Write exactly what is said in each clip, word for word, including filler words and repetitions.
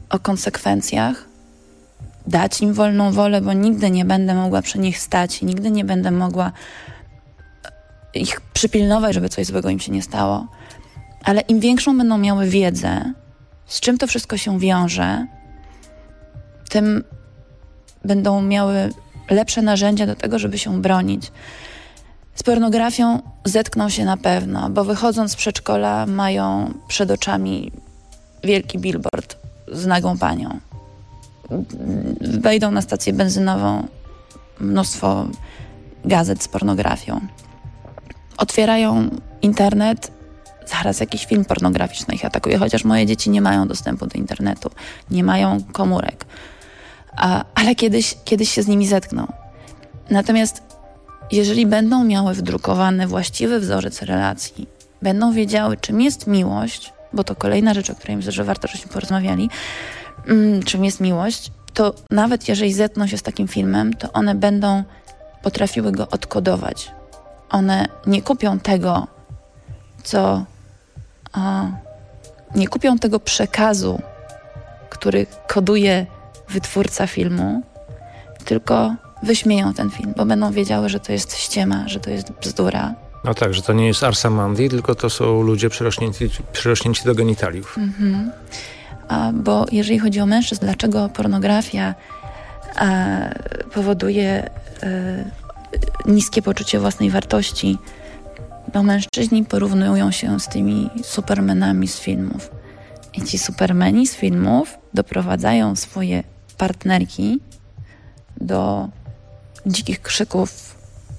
o konsekwencjach, dać im wolną wolę, bo nigdy nie będę mogła przy nich stać i nigdy nie będę mogła ich przypilnować, żeby coś złego im się nie stało. Ale im większą będą miały wiedzę, z czym to wszystko się wiąże, tym będą miały lepsze narzędzia do tego, żeby się bronić. Z pornografią zetkną się na pewno, bo wychodząc z przedszkola mają przed oczami wielki billboard z nagą panią. Wejdą na stację benzynową, mnóstwo gazet z pornografią. Otwierają internet, zaraz jakiś film pornograficzny ich atakuje, chociaż moje dzieci nie mają dostępu do internetu, nie mają komórek. A, ale kiedyś, kiedyś się z nimi zetkną. Natomiast jeżeli będą miały wdrukowany właściwy wzorzec relacji, będą wiedziały, czym jest miłość, bo to kolejna rzecz, o której myślę, że warto, żebyśmy porozmawiali, mm, czym jest miłość, to nawet jeżeli zetkną się z takim filmem, to one będą potrafiły go odkodować. One nie kupią tego, co... O, nie kupią tego przekazu, który koduje wytwórca filmu, tylko wyśmieją ten film, bo będą wiedziały, że to jest ściema, że to jest bzdura. No tak, że to nie jest Arsa Mandi, tylko to są ludzie przyrośnięci, przyrośnięci do genitaliów. Mhm. A, bo jeżeli chodzi o mężczyzn, dlaczego pornografia a, powoduje a, niskie poczucie własnej wartości, bo mężczyźni porównują się z tymi supermenami z filmów. I ci supermeni z filmów doprowadzają swoje partnerki do dzikich krzyków,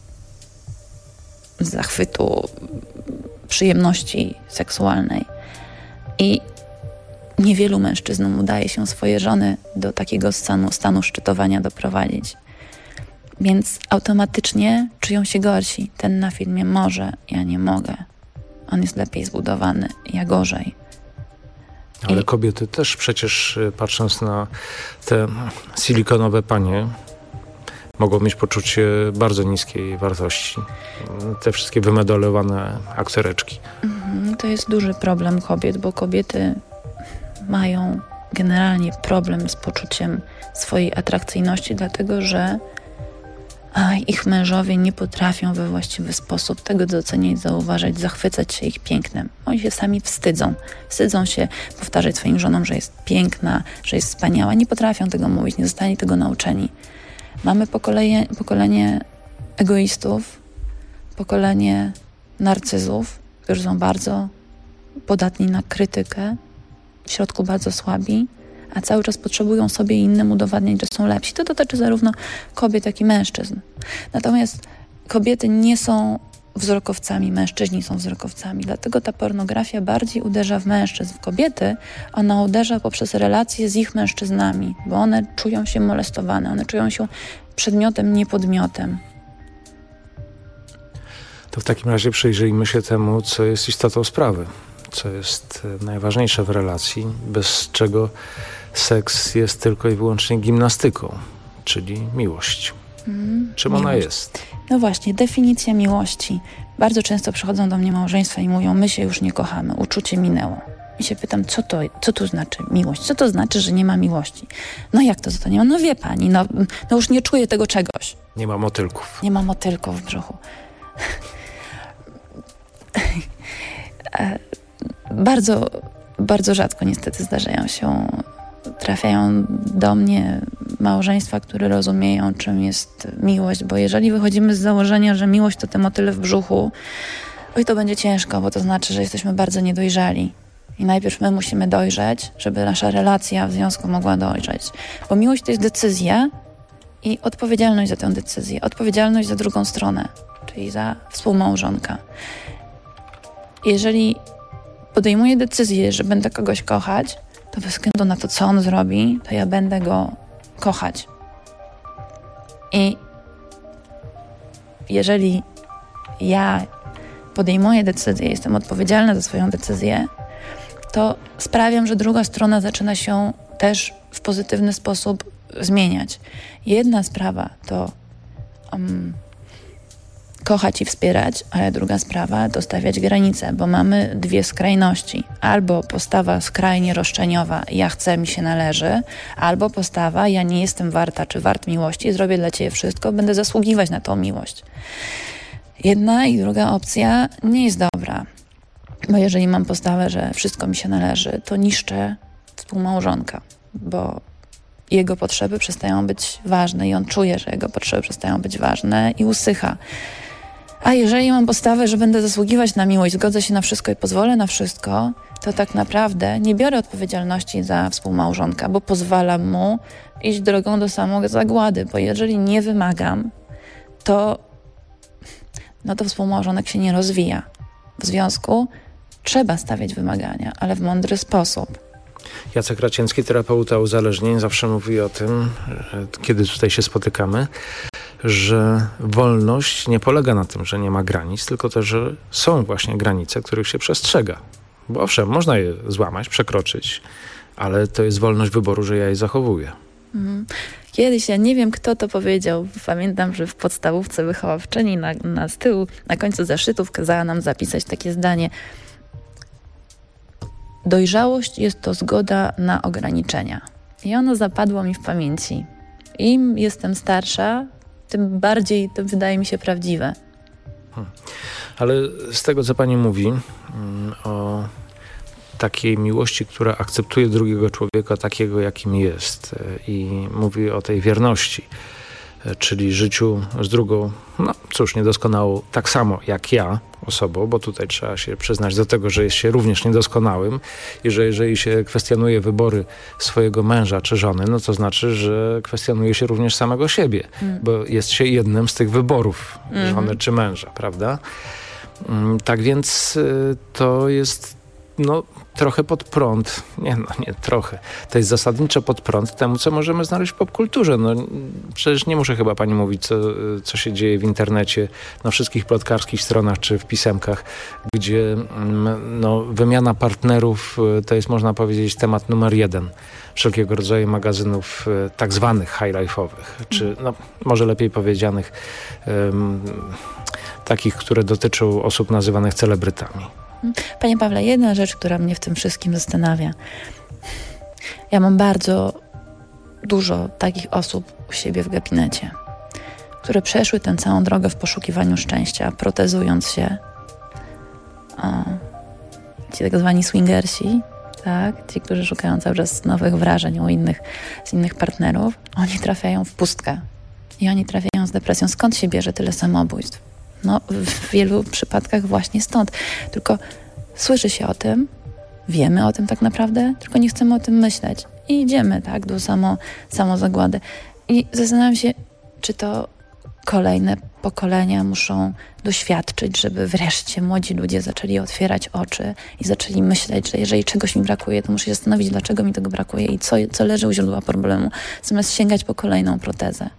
zachwytu, przyjemności seksualnej. I niewielu mężczyznom udaje się swoje żony do takiego stanu, stanu szczytowania doprowadzić. Więc automatycznie czują się gorsi. Ten na filmie może, ja nie mogę. On jest lepiej zbudowany, ja gorzej. Ale I... kobiety też przecież, patrząc na te silikonowe panie, mogą mieć poczucie bardzo niskiej wartości. Te wszystkie wymedolewane aktoreczki. Mhm, to jest duży problem kobiet, bo kobiety mają generalnie problem z poczuciem swojej atrakcyjności, dlatego że a, ich mężowie nie potrafią we właściwy sposób tego doceniać, zauważać, zachwycać się ich pięknem. Oni się sami wstydzą. Wstydzą się powtarzać swoim żonom, że jest piękna, że jest wspaniała. Nie potrafią tego mówić, nie zostali tego nauczeni. Mamy pokolenie, pokolenie egoistów, pokolenie narcyzów, którzy są bardzo podatni na krytykę, w środku bardzo słabi, a cały czas potrzebują sobie i innym udowadniać, że są lepsi. To dotyczy zarówno kobiet, jak i mężczyzn. Natomiast kobiety nie są wzrokowcami, mężczyźni są wzrokowcami. Dlatego ta pornografia bardziej uderza w mężczyzn. W kobiety ona uderza poprzez relacje z ich mężczyznami, bo one czują się molestowane, one czują się przedmiotem, nie podmiotem. To w takim razie przyjrzyjmy się temu, co jest istotą sprawy, co jest najważniejsze w relacji, bez czego seks jest tylko i wyłącznie gimnastyką, czyli miłość. Mm, Czym miłość. Ona jest? No właśnie, definicja miłości. Bardzo często przychodzą do mnie małżeństwa i mówią, my się już nie kochamy, uczucie minęło. I się pytam, co to, co to znaczy miłość? Co to znaczy, że nie ma miłości? No jak to, co to nie ma? No wie pani, no, no już nie czuję tego czegoś. Nie ma motylków. Nie ma motylków w brzuchu. Bardzo, bardzo rzadko niestety zdarzają się, trafiają do mnie małżeństwa, które rozumieją, czym jest miłość, bo jeżeli wychodzimy z założenia, że miłość to te motyle w brzuchu, oj, to będzie ciężko, bo to znaczy, że jesteśmy bardzo niedojrzali. I najpierw my musimy dojrzeć, żeby nasza relacja w związku mogła dojrzeć. Bo miłość to jest decyzja i odpowiedzialność za tę decyzję, odpowiedzialność za drugą stronę, czyli za współmałżonka. Jeżeli podejmuję decyzję, że będę kogoś kochać, to bez względu na to, co on zrobi, to ja będę go kochać. I jeżeli ja podejmuję decyzję, jestem odpowiedzialna za swoją decyzję, to sprawiam, że druga strona zaczyna się też w pozytywny sposób zmieniać. Jedna sprawa to um, kochać i wspierać, ale druga sprawa to stawiać granice, bo mamy dwie skrajności. Albo postawa skrajnie roszczeniowa, ja chcę, mi się należy, albo postawa, ja nie jestem warta czy wart miłości, zrobię dla ciebie wszystko, będę zasługiwać na tą miłość. Jedna i druga opcja nie jest dobra, bo jeżeli mam postawę, że wszystko mi się należy, to niszczę współmałżonka, bo jego potrzeby przestają być ważne i on czuje, że jego potrzeby przestają być ważne i usycha. A jeżeli mam postawę, że będę zasługiwać na miłość, zgodzę się na wszystko i pozwolę na wszystko, to tak naprawdę nie biorę odpowiedzialności za współmałżonka, bo pozwalam mu iść drogą do samozagłady, bo jeżeli nie wymagam, to, no to współmałżonek się nie rozwija. W związku trzeba stawiać wymagania, ale w mądry sposób. Jacek Racięcki, terapeuta uzależnień, zawsze mówi o tym, kiedy tutaj się spotykamy, że wolność nie polega na tym, że nie ma granic, tylko też, że są właśnie granice, których się przestrzega. Bo owszem, można je złamać, przekroczyć, ale to jest wolność wyboru, że ja je zachowuję. Mhm. Kiedyś, ja nie wiem kto to powiedział, pamiętam, że w podstawówce wychowawczyni na, na z tyłu, na końcu zeszytów kazała nam zapisać takie zdanie: dojrzałość jest to zgoda na ograniczenia. I ono zapadło mi w pamięci. Im jestem starsza, tym bardziej to wydaje mi się prawdziwe. Hmm. Ale z tego, co pani mówi mm, o takiej miłości, która akceptuje drugiego człowieka takiego, jakim jest, i mówi o tej wierności, czyli życiu z drugą, no cóż, niedoskonałą, tak samo jak ja osobą, bo tutaj trzeba się przyznać do tego, że jest się również niedoskonałym i że jeżeli się kwestionuje wybory swojego męża czy żony, no to znaczy, że kwestionuje się również samego siebie, mm. bo jest się jednym z tych wyborów mm. żony czy męża, prawda? Tak więc to jest no trochę pod prąd, nie no, nie trochę, to jest zasadniczo pod prąd temu, co możemy znaleźć w popkulturze. No przecież nie muszę chyba pani mówić, co, co się dzieje w internecie, na wszystkich plotkarskich stronach czy w pisemkach, gdzie no, wymiana partnerów to jest, można powiedzieć, temat numer jeden wszelkiego rodzaju magazynów tak zwanych high-life'owych, czy no, może lepiej powiedzianych um, takich, które dotyczą osób nazywanych celebrytami. Panie Pawle, jedna rzecz, która mnie w tym wszystkim zastanawia. Ja mam bardzo dużo takich osób u siebie w gabinecie, które przeszły tę całą drogę w poszukiwaniu szczęścia, protezując się. O, ci tak zwani swingersi, tak? Ci, którzy szukają cały czas nowych wrażeń u innych, z innych partnerów, oni trafiają w pustkę i oni trafiają z depresją. Skąd się bierze tyle samobójstw? No, w wielu przypadkach właśnie stąd. Tylko słyszy się o tym, wiemy o tym tak naprawdę, tylko nie chcemy o tym myśleć. I idziemy, tak, do samo, samozagłady. I zastanawiam się, czy to kolejne pokolenia muszą doświadczyć, żeby wreszcie młodzi ludzie zaczęli otwierać oczy i zaczęli myśleć, że jeżeli czegoś mi brakuje, to muszę się zastanowić, dlaczego mi tego brakuje i co, co leży u źródła problemu, zamiast sięgać po kolejną protezę.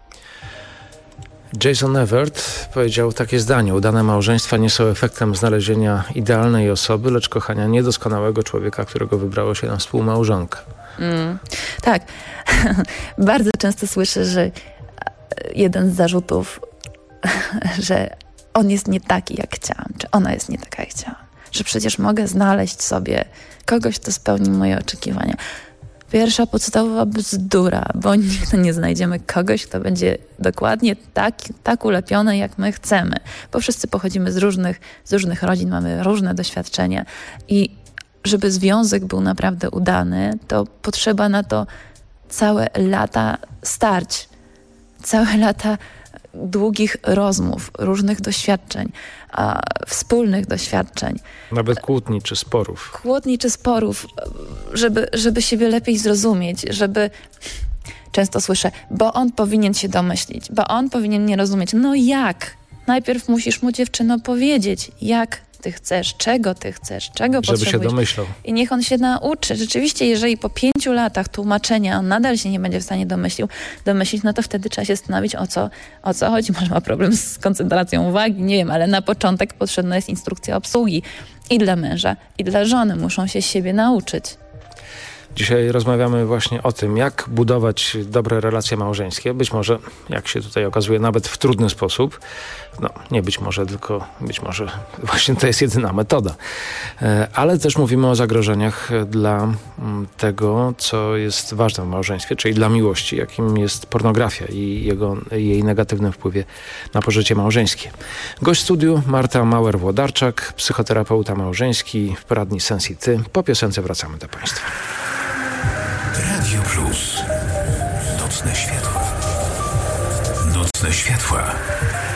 Jason Evert powiedział takie zdanie: udane małżeństwa nie są efektem znalezienia idealnej osoby, lecz kochania niedoskonałego człowieka, którego wybrało się na współmałżonkę. Mm, tak. Bardzo często słyszę, że jeden z zarzutów, że on jest nie taki, jak chciałam, czy ona jest nie taka, jak chciałam. Że przecież mogę znaleźć sobie kogoś, kto spełni moje oczekiwania. Pierwsza podstawowa bzdura, bo nigdy nie znajdziemy kogoś, kto będzie dokładnie tak, tak ulepiony, jak my chcemy. Bo wszyscy pochodzimy z różnych, z różnych rodzin, mamy różne doświadczenia i żeby związek był naprawdę udany, to potrzeba na to całe lata starć, całe lata długich rozmów, różnych doświadczeń, a, wspólnych doświadczeń. Nawet kłótni czy sporów. Kłótni czy sporów, żeby, żeby siebie lepiej zrozumieć, żeby... Często słyszę, bo on powinien się domyślić, bo on powinien nie rozumieć. No jak? Najpierw musisz mu, dziewczyno, powiedzieć, jak ty chcesz, czego ty chcesz, czego żeby potrzebujesz. Żeby się domyślał. I niech on się nauczy. Rzeczywiście, jeżeli po pięciu latach tłumaczenia on nadal się nie będzie w stanie domyślił, domyślić, no to wtedy trzeba się zastanowić, o co, o co chodzi. Może ma problem z koncentracją uwagi, nie wiem, ale na początek potrzebna jest instrukcja obsługi. I dla męża, i dla żony muszą się siebie nauczyć. Dzisiaj rozmawiamy właśnie o tym, jak budować dobre relacje małżeńskie. Być może, jak się tutaj okazuje, nawet w trudny sposób. No, nie być może, tylko być może właśnie to jest jedyna metoda. Ale też mówimy o zagrożeniach dla tego, co jest ważne w małżeństwie, czyli dla miłości, jakim jest pornografia i jego, jej negatywnym wpływie na pożycie małżeńskie. Gość studiu Marta Mauer-Włodarczak, psychoterapeuta małżeński w poradni Sens i Ty. Po piosence wracamy do Państwa. Radio Plus. Nocne światła. Nocne światła.